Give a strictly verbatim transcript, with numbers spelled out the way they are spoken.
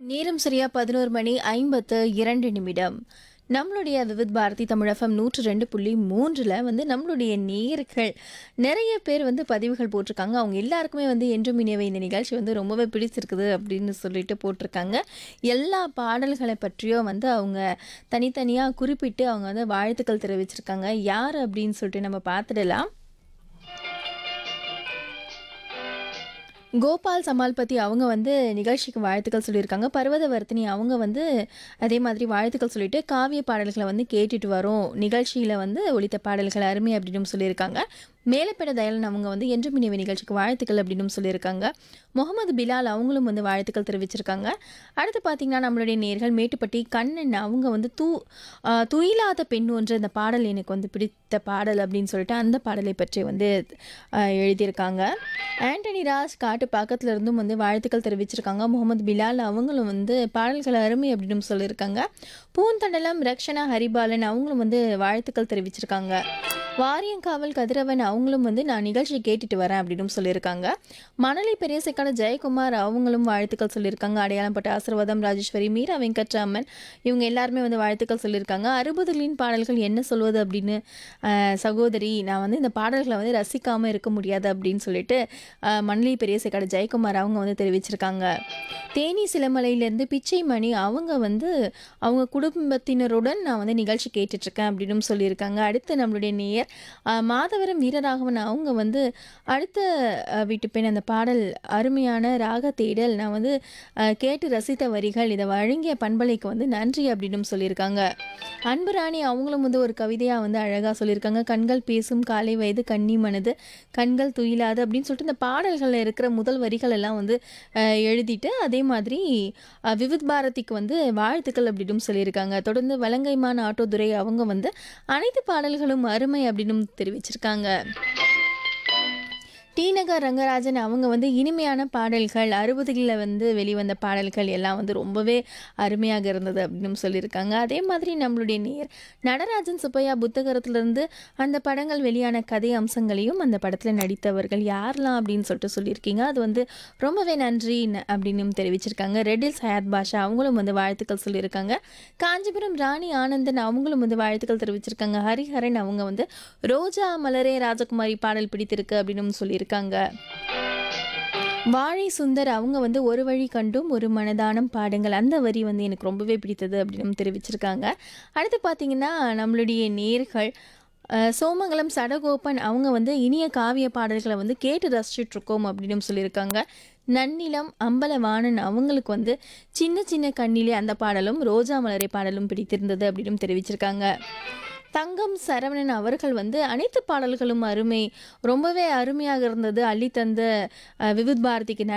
நேரம் சரியா பதினொரு மணி ஐம்பத்து இரண்டு நிமிடம். நம்மளுடைய விவித் பாரதி தமிழ் எஃப்எம் நூற்று இரண்டு புள்ளி மூன்றில் வந்து நம்மளுடைய நேயர்கள் நிறைய பேர் வந்து பதிவுகள் போட்டிருக்காங்க. அவங்க எல்லாருக்குமே வந்து என்றும் இனியவை இந்த நிகழ்ச்சி வந்து ரொம்பவே பிடிச்சிருக்குது அப்படின்னு சொல்லிட்டு போட்டிருக்காங்க. எல்லா பாடல்களை பற்றியும் வந்து அவங்க தனித்தனியாக குறிப்பிட்டு அவங்க வந்து வாழ்த்துக்கள் தெரிவிச்சிருக்காங்க. யார் அப்படின்னு சொல்லிட்டு நம்ம பார்த்துடலாம். கோபால் சமால்பதி அவங்க வந்து நிகழ்ச்சிக்கு வாழ்த்துக்கள் சொல்லியிருக்காங்க. பர்வதவர்த்தினி அவங்க வந்து அதே மாதிரி வாழ்த்துக்கள் சொல்லிட்டு காவிய பாடல்களை வந்து கேட்டுட்டு வரோம். நிகழ்ச்சியில் வந்து ஒலித்த பாடல்கள் அருமை அப்படின்னு சொல்லியிருக்காங்க. மேலப்பேட தயாளன் அவங்க வந்து என்றும் இனியவை நிகழ்ச்சிக்கு வாழ்த்துக்கள் அப்படின்னு சொல்லியிருக்காங்க. முகமது பிலால் அவங்களும் வந்து வாழ்த்துக்கள் தெரிவிச்சிருக்காங்க. அடுத்து பார்த்தீங்கன்னா நம்மளுடைய நேர்கள் மேட்டுப்பட்டி கண்ணன் அவங்க வந்து தூ ஆஹ் துயிலாத பெண் ஒன்று அந்த பாடல் எனக்கு வந்து பிடித்த பாடல் அப்படின்னு சொல்லிட்டு அந்த பாடலை பற்றி வந்து ஆஹ் எழுதியிருக்காங்க. ஆண்டனி ராஜ் காட்டு பக்கத்துல இருந்தும் வந்து வாழ்த்துக்கள் தெரிவிச்சிருக்காங்க. முகமது பிலால் அவங்களும் வந்து பாடல்கள் அருமை அப்படின்னு சொல்லியிருக்காங்க. பூந்தண்டலம் ரக்ஷனா ஹரிபாலன் அவங்களும் வந்து வாழ்த்துக்கள் தெரிவிச்சிருக்காங்க. வாரியங்காவல் கதிரவன் அவங்களும் வந்து நான் நிகழ்ச்சி கேட்டுட்டு வரேன் அப்படின்னு சொல்லியிருக்காங்க. மணலி பெரியசைக்கான ஜெயக்குமார் அவங்களும் வாழ்த்துக்கள் சொல்லியிருக்காங்க. அடையாளப்பட்ட ஆசீர்வாதம் ராஜேஸ்வரி மீரா வெங்கட்ராமன் இவங்க எல்லாருமே வந்து வாழ்த்துக்கள் சொல்லியிருக்காங்க. அறுபதுகளின் பாடல்கள் என்ன சொல்வது அப்படின்னு ஆஹ் சகோதரி நான் வந்து இந்த பாடல்களை வந்து ரசிக்காமல் இருக்க முடியாது அப்படின்னு சொல்லிட்டு ஆஹ் மணலி பெரியசைக்கான ஜெயக்குமார் அவங்க வந்து தெரிவிச்சிருக்காங்க. தேனி சிலமலையிலேருந்து பிச்சை மணி அவங்க வந்து அவங்க குடும்பத்தினருடன் நான் வந்து நிகழ்ச்சி கேட்டுட்ருக்கேன் அப்படின்னு சொல்லியிருக்காங்க. அடுத்து நம்மளுடைய நேயர் ஆஹ் மாதவரம் வீரராகவன் அவங்க வந்து அடுத்த ஆஹ் வீட்டு பெண் அந்த பாடல் அருமையான ராக தேடல் நான் வந்து ஆஹ் கேட்டு ரசித்த வரிகள் இதை வழங்கிய பண்பலைக்கு வந்து நன்றி அப்படின்னு சொல்லியிருக்காங்க. அன்பு ராணி அவங்களும் வந்து ஒரு கவிதையாக வந்து அழகாக சொல்லியிருக்காங்க. கண்கள் பேசும் காலை வயது கன்னி மனது கண்கள் துயிலாது அப்படின்னு சொல்லிட்டு இந்த பாடல்களில் இருக்கிற முதல் வரிகள் எல்லாம் வந்து ஆஹ் எழுதிட்டு அதே மாதிரி ஆஹ் விவித் பாரதிக்கு வந்து வாழ்த்துக்கள் அப்படின்னு சொல்லியிருக்காங்க. தொடர்ந்து வலங்கைமான் ஆட்டோதுரை அவங்க வந்து அனைத்து பாடல்களும் அருமை அப்படின்னு தெரிவிச்சிருக்காங்க. டி நகர் ரங்கராஜன் அவங்க வந்து இனிமையான பாடல்கள் அறுபதுகளில் வந்து வெளிவந்த பாடல்கள் எல்லாம் வந்து ரொம்பவே அருமையாக இருந்தது அப்படின்னு சொல்லியிருக்காங்க. அதே மாதிரி நம்மளுடைய நேர் நடராஜன் சுப்பையா புத்தகத்திலிருந்து அந்த படங்கள் வெளியான கதை அம்சங்களையும் அந்த படத்தில் நடித்தவர்கள் யாரெல்லாம் அப்படின்னு சொல்லிட்டு சொல்லியிருக்கீங்க. அது வந்து ரொம்பவே நன்றி அப்படின்னு தெரிவிச்சிருக்காங்க. ரெட்டில்ஸ் ஹயாத் பாஷா அவங்களும் வந்து வாழ்த்துக்கள் சொல்லியிருக்காங்க. காஞ்சிபுரம் ராணி ஆனந்தன் அவங்களும் வந்து வாழ்த்துக்கள் தெரிவிச்சிருக்காங்க. ஹரிஹரன் அவங்க வந்து ரோஜா மலரே ராஜகுமாரி பாடல் பிடித்திருக்கு அப்படின்னு சொல்லியிருக்காங்க. வாழை சுந்தர் அவங்க வந்து ஒரு வழி கண்டும் ஒரு மனதானம் பாடுங்கள் அந்த வரி வந்து எனக்கு ரொம்பவே பிடித்தது அப்படின்னு தெரிவிச்சிருக்காங்க. அடுத்து பார்த்தீங்கன்னா நம்மளுடைய நேர்கள் அஹ், சோமங்கலம் சடகோபன் அவங்க வந்து இனிய காவிய பாடல்களை வந்து கேட்டு ரசிச்சுட்டு இருக்கோம் அப்படின்னு சொல்லியிருக்காங்க. நன்னிலம் அம்பலவாணன் அவங்களுக்கு வந்து சின்ன சின்ன கண்ணிலே அந்த பாடலும் ரோஜா மலரை பாடலும் பிடித்திருந்தது அப்படின்னு தெரிவிச்சிருக்காங்க. தங்கம் சரவணன் அவர்கள் வந்து அனைத்து பாடல்களும் அருமை ரொம்பவே அருமையாக இருந்தது அள்ளி தந்த அஹ், விவித் பாரதிக்கு